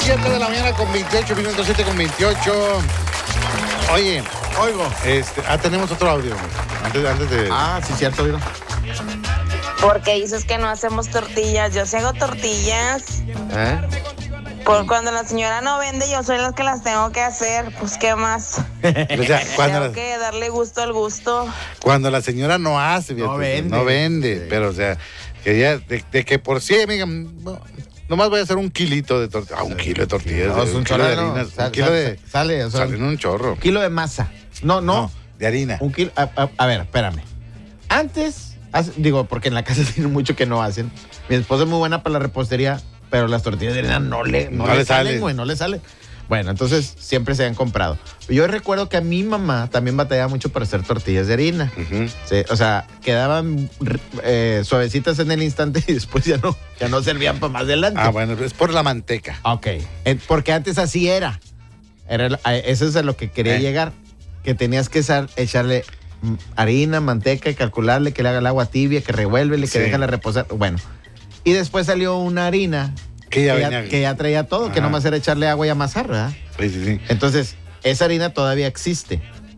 7 de la mañana con 28 minutos, 7 con 28. Oye, Oigo. tenemos otro audio. Antes de... Sí, cierto, mira. Porque dices que no hacemos tortillas. Yo sí hago tortillas. Por cuando la señora no vende, yo soy la que las tengo que hacer. Pues, ¿qué más? O sea, Tengo que darle gusto al gusto. cuando la señora no hace, No fíjate, vende. no vende, Sí. pero o sea, que ya, de que por sí, amiga, no, nomás voy a hacer un kilito de tortillas. Un kilo de tortillas. No, es un kilo de chorro, harina. no. Un kilo de... Sale, o sea, Salen un chorro. un kilo de masa. No. De harina. Un kilo. A ver, espérame. Antes, porque en la casa tienen mucho que no hacen. Mi esposa es muy buena para la repostería, pero las tortillas de harina no le salen, güey, no le salen. Bueno, entonces siempre se han comprado. Yo recuerdo que a mi mamá también batallaba mucho para hacer tortillas de harina. Ujú. Sí, o sea, quedaban suavecitas en el instante y después ya no servían para más adelante. Bueno, es por la manteca. Ok. Porque antes así era. Eso es a lo que quería llegar. Que tenías que echarle harina, manteca y calcularle que le haga el agua tibia, que revuélvele, que déjala reposar. Bueno. Y después salió una harina que ya traía todo, que nomás era echarle agua y amasar, ¿verdad? Sí. Entonces, esa harina todavía existe.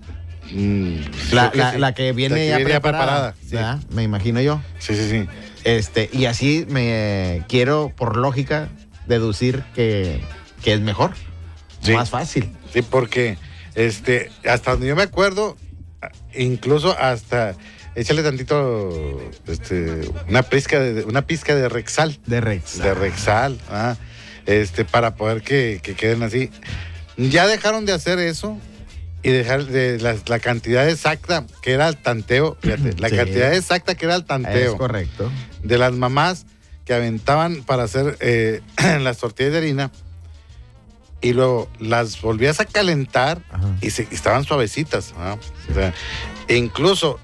La que viene ya preparada. Sí. ¿Verdad? Me imagino yo. Sí. Y así me quiero, por lógica, deducir que es mejor. Sí. Más fácil. Sí, porque hasta donde yo me acuerdo, incluso hasta échale tantito una pizca de Rexal. De Rexal. De Rexal, para poder que queden así. Ya dejaron de hacer eso y dejar de la cantidad exacta que era el tanteo, fíjate, la Sí. cantidad exacta que era el tanteo. Es correcto. De las mamás que aventaban para hacer las tortillas de harina y luego las volvías a calentar. Ajá. y estaban suavecitas. O sea, e incluso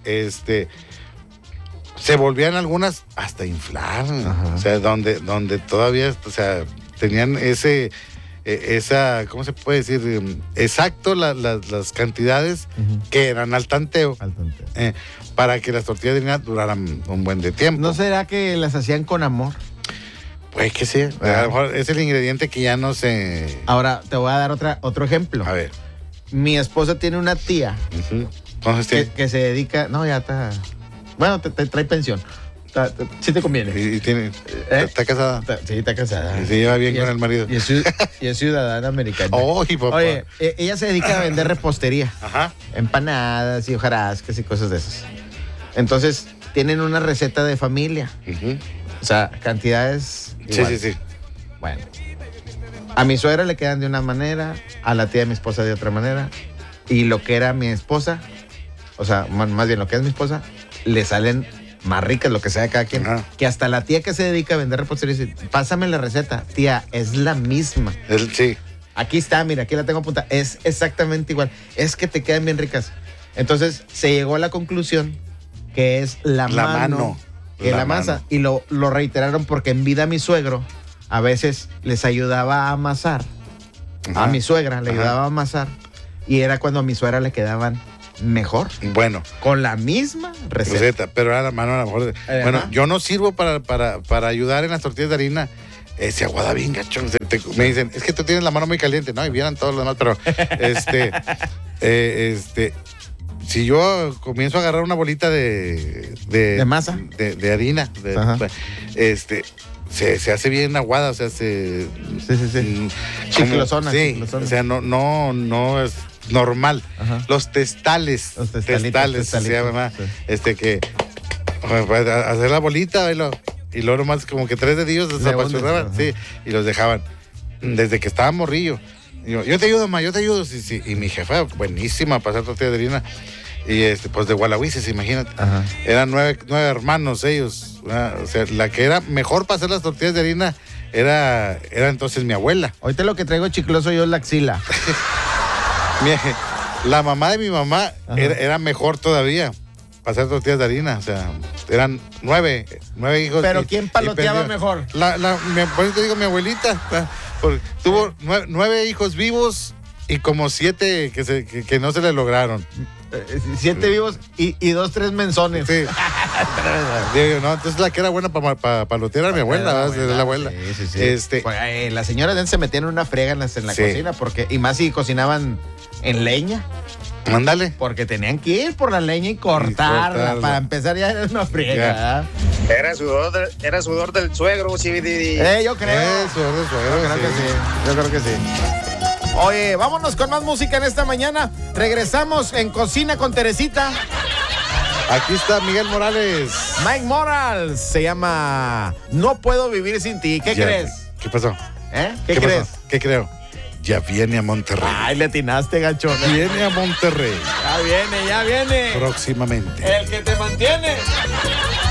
se volvían algunas hasta inflar. Ajá. O sea, donde todavía, o sea, tenían esa, ¿cómo se puede decir? Exacto las cantidades que eran al tanteo. Para que las tortillas de harina duraran un buen de tiempo. ¿No será que las hacían con amor? Pues que sí. A lo mejor es el ingrediente que ya no se... Ahora, te voy a dar otro ejemplo. A ver. Mi esposa tiene una tía Entonces, que se dedica... No, ya está... Bueno, te trae pensión. Sí te conviene. y tiene... ¿Está casada? Sí, está casada. Y se lleva bien con el marido. Y es ciudadana americana. ¡Ay, papá! Oye, ella se dedica a vender repostería. Ajá. Empanadas y hojarascas y cosas de esas. Entonces, tienen una receta de familia. Ujú. O sea, cantidades iguales. Sí. Bueno. A mi suegra le quedan de una manera, a la tía de mi esposa de otra manera. Y lo que era mi esposa, o sea, más bien lo que es mi esposa, le salen más ricas, lo que sea de cada quien. Ajá. Que hasta la tía que se dedica a vender repostería dice, pásame la receta. Tía, es la misma. Sí. Aquí está, mira, aquí la tengo apuntada. Es exactamente igual. Es que te quedan bien ricas. Entonces, se llegó a la conclusión que es la mano que la masa. mano. Y lo reiteraron porque en vida mi suegro a veces les ayudaba a amasar. Ajá. A mi suegra le Ajá. ayudaba a amasar. Y era cuando a mi suegra le quedaban mejor. Bueno, Con la misma receta. pero era la mano a lo mejor. Bueno, Ajá. yo no sirvo para ayudar en las tortillas de harina. Se aguada bien, gacho. Me dicen, es que tú tienes la mano muy caliente, ¿no? Y vieran todos los demás, pero si yo comienzo a agarrar una bolita de masa. de harina, Ajá. se hace bien aguada, o sea, Sí. como- Chiclosona, sí, chiclosona. o sea, no es normal. Ajá. Los testales, Los testalitos, se llama, sí. que para hacer la bolita y luego nomás como que 3 dedillos se Le hundes, apachurraban, ajá. sí, y los dejaban desde que estaba morrillo. Yo te ayudo, ma, yo te ayudo. Sí. Y mi jefa, buenísima para hacer tortilla de harina. Y pues de Gualahuises, imagínate. Ajá. Eran 9 hermanos ellos. O sea, la que era mejor para hacer las tortillas de harina era entonces mi abuela. Ahorita lo que traigo chicloso yo es la axila. La mamá de mi mamá Ajá. era mejor todavía para hacer tortillas de harina. O sea, eran 9 hijos. Pero ¿quién paloteaba perdió. mejor? Por eso te digo, mi abuelita. Tuvo 9 hijos vivos y como 7 que no se le lograron. 7 vivos y 2, 3 menzones. Sí. Digo, no, entonces la que era buena para palotear era mi abuela, era la abuela. Sí. Pues, las señoras de antes se metían en una frega en la cocina, y más si cocinaban en leña. Mándale. Porque tenían que ir por la leña y cortarla. Para empezar ya era una friega. Era sudor del suegro, sí. Yo creo. Sudor del suegro, Yo creo que sí. Oye, vámonos con más música en esta mañana. Regresamos en Cocina con Teresita. Aquí está Miguel Morales. Mike Morales. Se llama No Puedo Vivir Sin Ti. ¿Qué crees? ¿Qué pasó? ¿Qué crees? Pasó? ¿Qué creo? Ya viene a Monterrey. Ay, le atinaste, gachón. Viene a Monterrey. Ya viene. Próximamente. El que te mantiene.